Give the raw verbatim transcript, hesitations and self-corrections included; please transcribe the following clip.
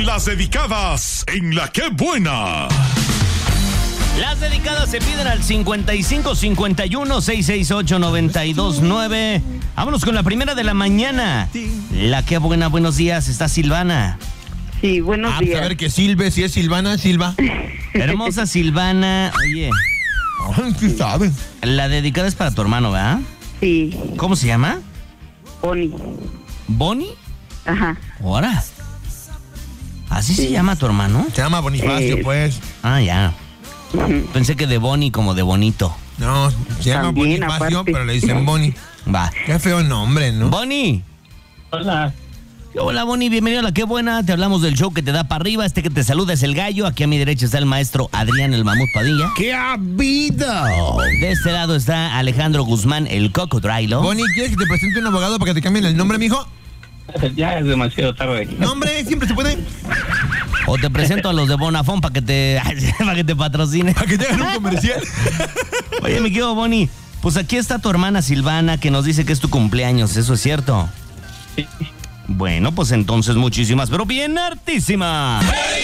Las dedicadas en La Qué Buena. Las dedicadas se piden al cincuenta y cinco cincuenta y uno seiscientos sesenta y ocho noventa y dos nueve. Vámonos con la primera de la mañana. La Qué Buena, buenos días. Está Silvana. Sí, buenos Ah, días. pues a ver que Silve, si es Silvana, Silva. Hermosa Silvana. Oye, Ay, ¿qué sabe? la dedicada es para tu hermano, ¿verdad? Sí, ¿Cómo se llama? Bonnie. ¿Bonnie? Ajá. ¿Ahora? ¿Así se llama tu hermano? Se llama Bonifacio, Eh. pues. Ah, ya. Pensé que de Bonnie como de bonito. No, se llama También, Bonifacio, aparte. pero le dicen Boni. Va. Qué feo nombre, ¿no? Bonnie. Hola. Hola, Bonnie, bienvenido a La Qué Buena. Te hablamos del show que te da para arriba. Este que te saluda es el gallo. Aquí a mi derecha está el maestro Adrián el Mamut Padilla. ¡Qué habido! De este lado está Alejandro Guzmán, el Cocodrilo. Boni, ¿quieres que te presente un abogado para que te cambien el nombre, mijo? Ya es demasiado tarde. ¿Nombre? Siempre se puede. O te presento a los de Bonafón para que te para que te patrocine. Para que te hagan un comercial. Oye, mi querido Bonnie, pues aquí está tu hermana Silvana que nos dice que es tu cumpleaños. ¿Eso es cierto? Sí. Bueno, pues entonces muchísimas, pero bien hartísimas.